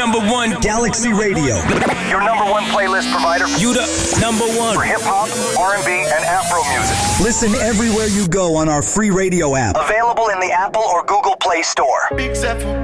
number one. Galaxy Radio. Your number one playlist provider. You the number one. For hip-hop, R&B, and Afro music. Listen everywhere you go on our free radio app. Available in the Apple or Google Play Store.